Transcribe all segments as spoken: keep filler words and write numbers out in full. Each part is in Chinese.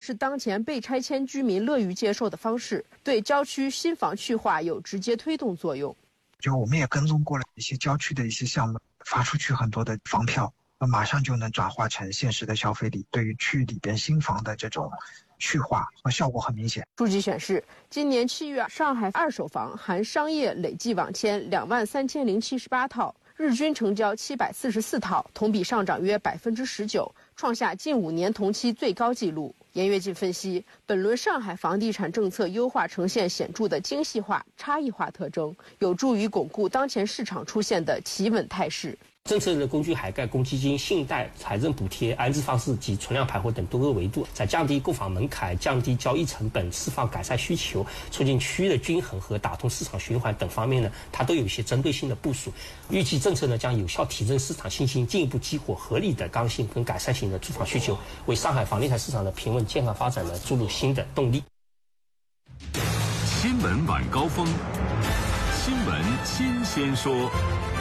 是当前被拆迁居民乐于接受的方式，对郊区新房去化有直接推动作用。 就我们也跟踪过了一些郊区的一些项目，发出去很多的房票，马上就能转化成现实的消费力，对于区里边新房的这种去化和效果很明显。 数据显示，今年七月，上海二手房含商业累计网签两万三千零七十八套，日均成交七百四十四套，同比上涨约百分之十九，创下近五年同期最高纪录。严跃进分析，本轮上海房地产政策优化呈现显著的精细化、差异化特征，有助于巩固当前市场出现的企稳态势。 政策的工具涵盖公积金、信贷、财政补贴、安置方式及存量排货等多个维度，在降低购房门槛、降低交易成本、释放改善需求、促进区域的均衡和打通市场循环等方面呢，它都有一些针对性的部署。预计政策呢将有效提振市场信心，进一步激活合理的刚性跟改善型的住房需求，为上海房地产市场的平稳健康发展呢注入新的动力。 新闻晚高峰，新闻新鲜说。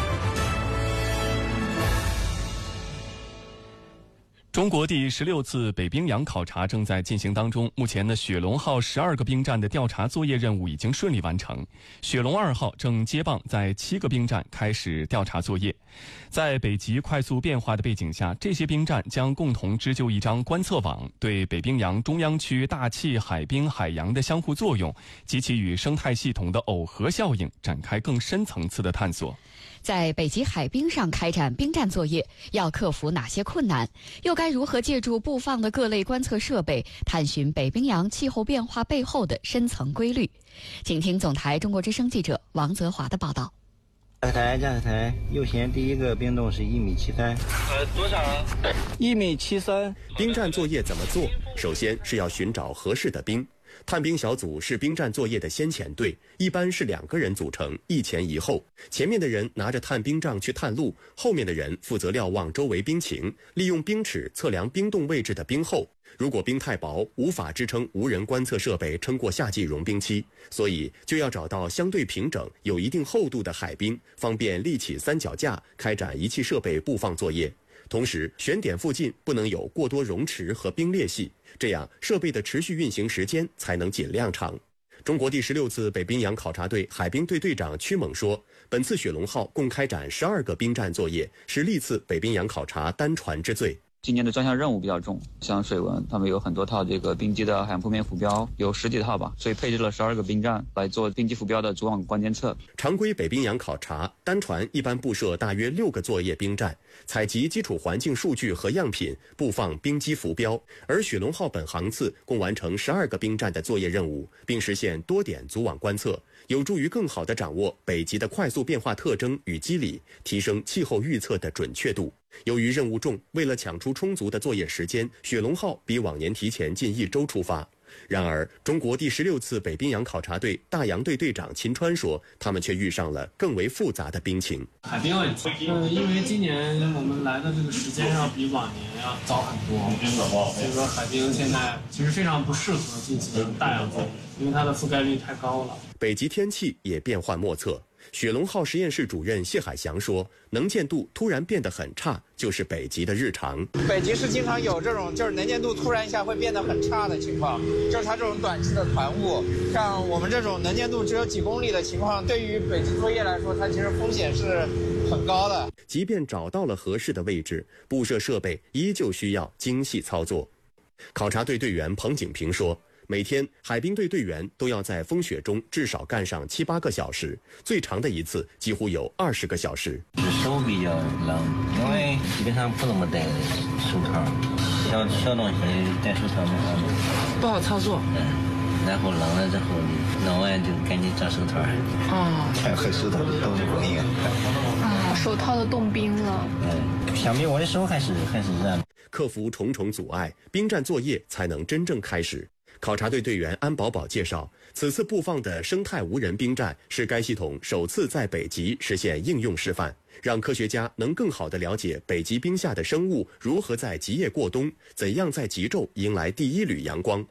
中国第十六次北冰洋考察正在进行当中，目前呢，雪龙号十二个冰站的调查作业任务已经顺利完成，雪龙二号正接棒在七个冰站开始调查作业。在北极快速变化的背景下，这些冰站将共同织就一张观测网，对北冰洋中央区大气、海冰、海洋的相互作用及其与生态系统的耦合效应展开更深层次的探索。 在北极海冰上开展冰站作业，要克服哪些困难？又该如何借助布放的各类观测设备，探寻北冰洋气候变化背后的深层规律？请听总台中国之声记者王泽华的报道。 驾驶台，驾驶台，右舷第一个冰洞是一米七三。 呃，多少啊？ 一米七三。 冰站作业怎么做？首先是要寻找合适的冰。探冰小组是冰站作业的先遣队，一般是两个人组成，一前一后。前面的人拿着探冰杖去探路，后面的人负责瞭望周围冰情，利用冰尺测量冰洞位置的冰厚。如果冰太薄，无法支撑无人观测设备撑过夏季融冰期，所以就要找到相对平整、有一定厚度的海冰，方便立起三脚架，开展仪器设备布放作业。同时，选点附近不能有过多溶池和冰裂隙，这样设备的持续运行时间才能尽量长。中国第十六次北冰洋考察队海冰队队长曲猛说，本次雪龙号共开展十二个冰站作业，是历次北冰洋考察单船之最。 今年的专项任务比较重，像水文，他们有很多套这个冰机的海洋铺面浮标，有十几套吧，所以配置了十二个冰站来做冰机浮标的主网关监测。 常规北冰洋考察，单船一般布设大约六个作业冰站，采集基础环境数据和样品，布放冰机浮标。而雪龙号本航次共完成十二个冰站的作业任务，并实现多点组网观测，有助于更好地掌握北极的快速变化特征与机理，提升气候预测的准确度。由于任务重，为了抢出充足的作业时间，雪龙号比往年提前近一周出发。然而，中国第十六次北冰洋考察队大洋队队长秦川说，他们却遇上了更为复杂的冰情。 海冰问题，嗯，因为今年我们来的这个时间要比往年要早很多，所以说海冰现在其实非常不适合进行大洋作业，因为它的覆盖率太高了。 北极天气也变幻莫测。雪龙号实验室主任谢海翔说，能见度突然变得很差，就是北极的日常。 北极是经常有这种就是能见度突然一下会变得很差的情况，就是它这种短期的团雾，像我们这种能见度只有几公里的情况，对于北极作业来说，它其实风险是很高的。 即便找到了合适的位置，布设设备依旧需要精细操作。考察队队员彭景平说，每天海冰队队员都要在风雪中至少干上七八个小时，最长的一次几乎有二十个小时。 手比较冷，因为基本上不怎么戴手套，小小东西戴手套没法弄， 不好操作。 嗯，然后冷了之后弄完就赶紧找手套。 啊， 太黑手套冻不容易啊，手套都冻冰了。 嗯，相比我的手还是还是热。 克服重重阻碍，冰站作业才能真正开始。考察队队员安宝宝介绍，此次布放的生态无人冰站是该系统首次在北极实现应用示范，让科学家能更好地了解北极冰下的生物如何在极夜过冬，怎样在极昼迎来第一缕阳光。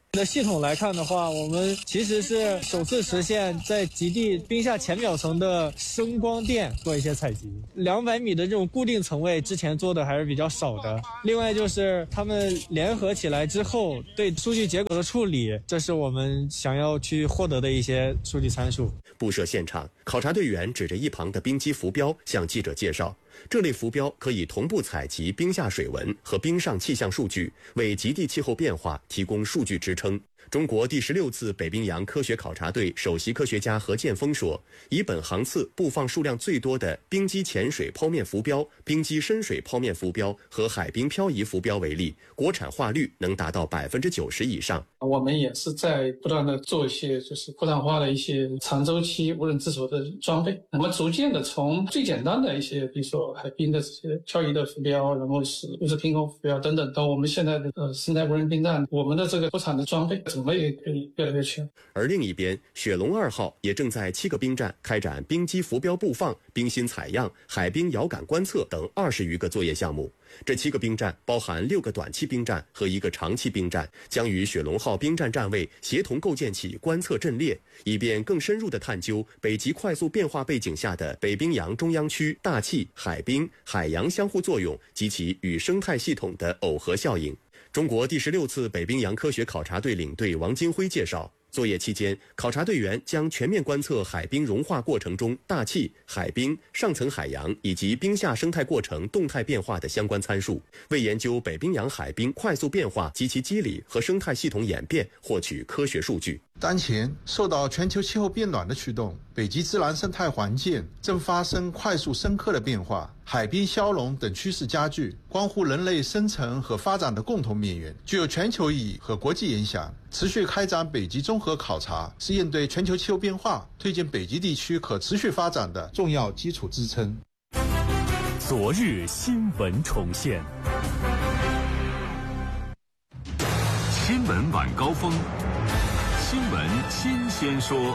的系统来看的话，我们其实是首次实现在极地冰下浅表层的声光电做一些采集。两百米的这种固定层位之前做的还是比较少的。另外就是他们联合起来之后对数据结果的处理，这是我们想要去获得的一些数据参数。 布设现场，考察队员指着一旁的冰机浮标向记者介绍，这类浮标可以同步采集冰下水文和冰上气象数据，为极地气候变化提供数据支撑。中国第十六次北冰洋科学考察队首席科学家何建峰说，以本航次布放数量最多的冰基潜水剖面浮标、冰基深水剖面浮标和海冰漂移浮标为例，国产化率能达到百分之九十以上。 我们也是在不断的做一些就是国产化的一些长周期无人自主的装备。我们逐渐的从最简单的一些，比如说海冰的这些漂移的浮标，然后是物质凭空浮标等等，到我们现在的呃生态无人冰站，我们的这个国产的装备种类也可以越来越全。 而另一边，雪龙二号也正在七个冰站开展冰基浮标布放、冰芯采样、海冰遥感观测等二十余个作业项目。这七个冰站包含六个短期冰站和一个长期冰站，将与雪龙号冰站站位协同构建起观测阵列，以便更深入地探究北极快速变化背景下的北冰洋中央区大气、海冰、海洋相互作用及其与生态系统的耦合效应。中国第十六次北冰洋科学考察队领队王金辉介绍，作业期间，考察队员将全面观测海冰融化过程中大气、海冰、上层海洋以及冰下生态过程动态变化的相关参数，为研究北冰洋海冰快速变化及其机理和生态系统演变获取科学数据。 当前受到全球气候变暖的驱动，北极自然生态环境正发生快速深刻的变化，海冰消融等趋势加剧，关乎人类生存和发展的共同命运，具有全球意义和国际影响。持续开展北极综合考察，是应对全球气候变化、推进北极地区可持续发展的重要基础支撑。 昨日新闻重现，新闻晚高峰，新闻新鲜说。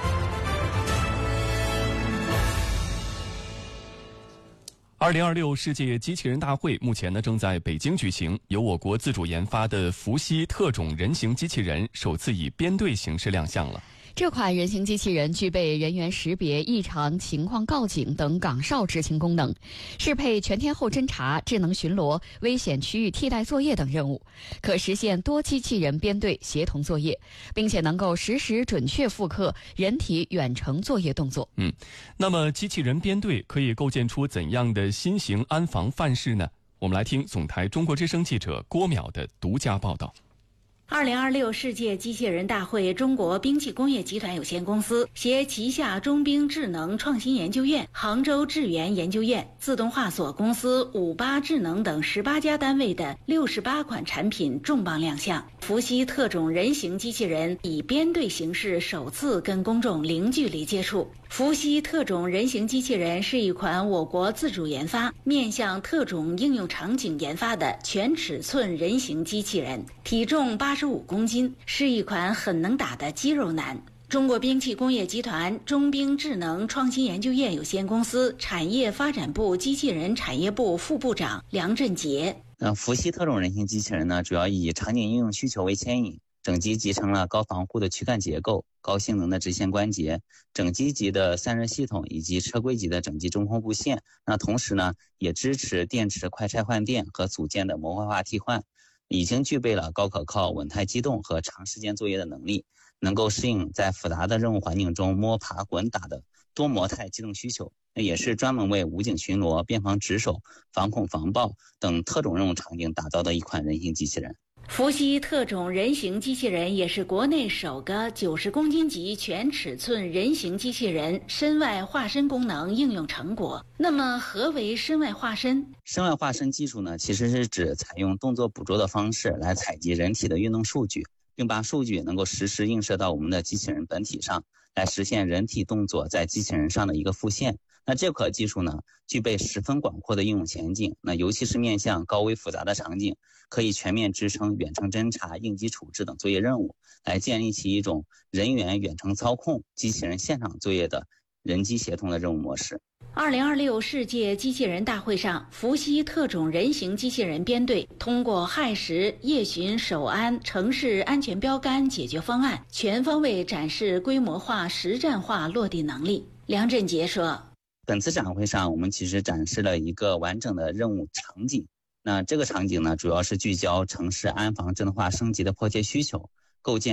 二零二六世界机器人大会目前呢正在北京举行，由我国自主研发的伏羲特种人形机器人首次以编队形式亮相了。 这款人形机器人具备人员识别、异常情况告警等岗哨执勤功能，适配全天候侦察、智能巡逻、危险区域替代作业等任务，可实现多机器人编队协同作业，并且能够实时准确复刻人体远程作业动作。 嗯，那么机器人编队可以构建出怎样的新型安防范式呢？我们来听总台中国之声记者郭淼的独家报道。 二零二六世界机器人大会中国兵器工业集团有限公司携旗下中兵智能创新研究院、杭州智源研究院、自动化所公司、五八智能等十八家单位的六十八款产品重磅亮相。伏羲特种人形机器人以编队形式首次跟公众零距离接触。伏羲特种人形机器人是一款我国自主研发、面向特种应用场景研发的全尺寸人形机器人，体重八十五公斤，是一款很能打的肌肉男。中国兵器工业集团中兵智能创新研究院有限公司产业发展部机器人产业部副部长梁振杰。 呃，伏羲特种人形机器人呢，主要以场景应用需求为牵引，整机集成了高防护的躯干结构、高性能的直线关节、整机级的散热系统以及车规级的整机中控布线。那同时呢，也支持电池快拆换电和组件的模块化替换，已经具备了高可靠、稳态机动和长时间作业的能力，能够适应在复杂的任务环境中摸爬滚打的多模态机动需求。也是专门为武警巡逻、边防值守、防恐防爆等特种任务场景打造的一款人形机器人。 伏羲特种人形机器人也是国内首个九十公斤级全尺寸人形机器人身外化身功能应用成果。那么何为身外化身？ 身外化身技术呢，其实是指采用动作捕捉的方式来采集人体的运动数据，并把数据能够实时映射到我们的机器人本体上，来实现人体动作在机器人上的一个复现。那这款技术呢，具备十分广阔的应用前景，那尤其是面向高危复杂的场景，可以全面支撑远程侦察、应急处置等作业任务，来建立起一种人员远程操控机器人现场作业的人机协同的任务模式。 二零二六世界机器人大会上，伏羲特种人形机器人编队通过亥时、夜巡、守安、城市安全标杆解决方案，全方位展示规模化、实战化落地能力。梁振杰说， 本次展会上，我们其实展示了一个完整的任务场景。那这个场景呢，主要是聚焦城市安防智能化升级的迫切需求，构建